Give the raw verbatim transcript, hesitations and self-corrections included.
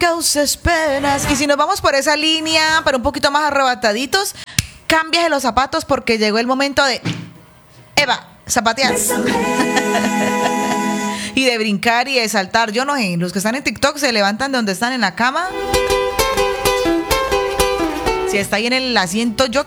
causes penas. Y si nos vamos por esa línea, pero un poquito más arrebataditos, cámbiase los zapatos porque llegó el momento de Eva, zapatear. Y de brincar y de saltar. Yo no sé, los que están en TikTok se levantan de donde están en la cama. Si está ahí en el asiento, yo